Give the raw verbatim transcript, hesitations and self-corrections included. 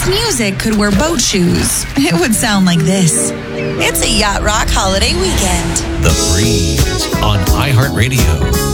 This music could wear boat shoes. It would sound like this. It's a Yacht Rock holiday weekend. The Breeze on iHeartRadio.